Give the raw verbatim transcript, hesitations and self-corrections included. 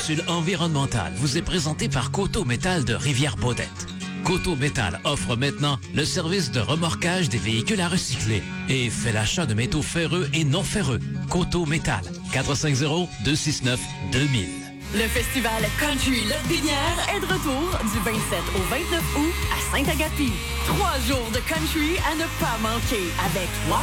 capsule environnementale vous est présentée par Coteau Métal de Rivière-Baudette. Coteau Métal offre maintenant le service de remorquage des véhicules à recycler et fait l'achat de métaux ferreux et non ferreux. Coteau Métal, quatre cinq zéro, deux six neuf, deux mille. Le festival Country Lotbinière est de retour du vingt-sept au vingt-neuf août à Saint-Agapi. Trois jours de country à ne pas manquer avec